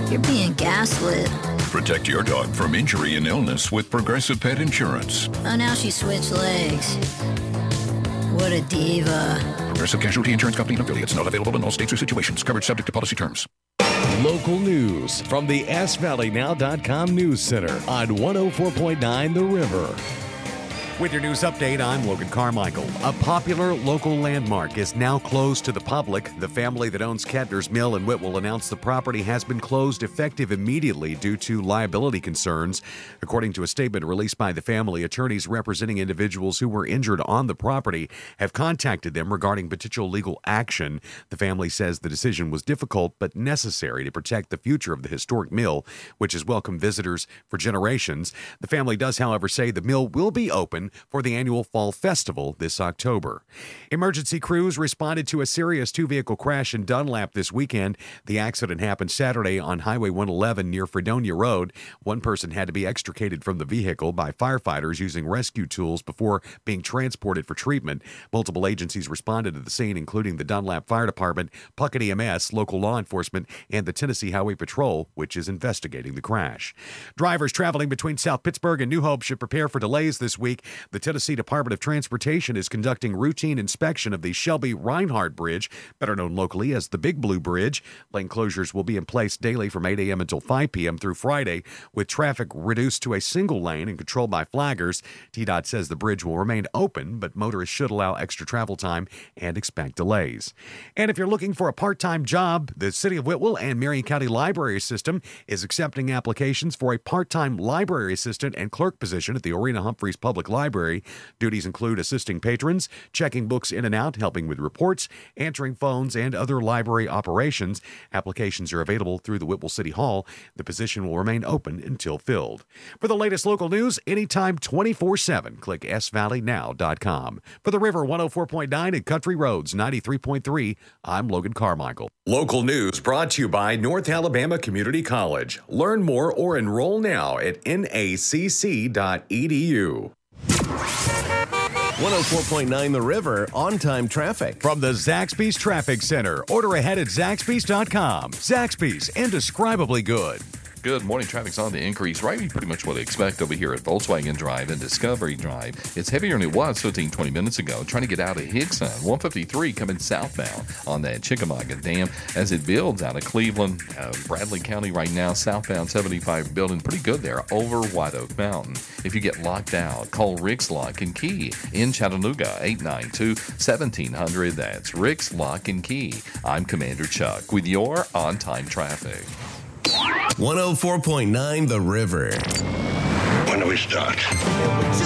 You're being gaslit. Protect your dog from injury and illness with Progressive Pet Insurance. Oh, now she switched legs. What a diva. Progressive Casualty Insurance Company and affiliates. Not available in all states or situations. Coverage subject to policy terms. Local news from the SValleyNow.com News Center on 104.9 The River. With your news update, I'm Logan Carmichael. A popular local landmark is now closed to the public. The family that owns Kettner's Mill in Whitwell announced the property has been closed effective immediately due to liability concerns. According to a statement released by the family, attorneys representing individuals who were injured on the property have contacted them regarding potential legal action. The family says the decision was difficult but necessary to protect the future of the historic mill, which has welcomed visitors for generations. The family does, however, say the mill will be open for the annual Fall Festival this October. Emergency crews responded to a serious two-vehicle crash in Dunlap this weekend. The accident happened Saturday on Highway 111 near Fredonia Road. One person had to be extricated from the vehicle by firefighters using rescue tools before being transported for treatment. Multiple agencies responded to the scene, including the Dunlap Fire Department, Puckett EMS, local law enforcement, and the Tennessee Highway Patrol, which is investigating the crash. Drivers traveling between South Pittsburgh and New Hope should prepare for delays this week. The Tennessee Department of Transportation is conducting routine inspection of the Shelby-Reinhardt Bridge, better known locally as the Big Blue Bridge. Lane closures will be in place daily from 8 a.m. until 5 p.m. through Friday, with traffic reduced to a single lane and controlled by flaggers. TDOT says the bridge will remain open, but motorists should allow extra travel time and expect delays. And if you're looking for a part-time job, the City of Whitwell and Marion County Library System is accepting applications for a part-time library assistant and clerk position at the Orena Humphreys Public Library. Duties include assisting patrons, checking books in and out, helping with reports, answering phones, and other library operations. Applications are available through the Whitwell City Hall. The position will remain open until filled. For the latest local news, anytime 24/7, click SValleyNow.com. For the River 104.9 and Country Roads 93.3, I'm Logan Carmichael. Local news brought to you by North Alabama Community College. Learn more or enroll now at nacc.edu. 104.9 The River, on-time traffic. From the Zaxby's Traffic Center, order ahead at Zaxby's.com. Zaxby's, indescribably good. Good morning. Traffic's on the increase. Right, pretty much what I expect over here at Volkswagen Drive and Discovery Drive. It's heavier than it was 15-20 minutes ago. Trying to get out of Hickson. 153 coming southbound on that Chickamauga Dam as it builds out of Cleveland, Bradley County right now. Southbound 75 building pretty good there over White Oak Mountain. If you get locked out, call Rick's Lock and Key in Chattanooga, 892-1700. That's Rick's Lock and Key. I'm Commander Chuck with your on-time traffic. 104.9 The River. When do we start?